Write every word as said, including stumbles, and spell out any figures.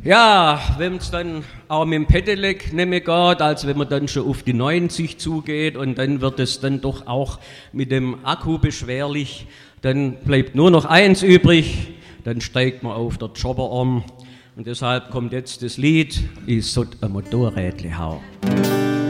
Ja, wenn es dann auch mit dem Pedelec nicht mehr geht, als wenn man dann schon auf die neunzig zugeht und dann wird es dann doch auch mit dem Akku beschwerlich, dann bleibt nur noch eins übrig, dann steigt man auf der Jobber um und deshalb kommt jetzt das Lied, ich sollt ein Motorrädle hau.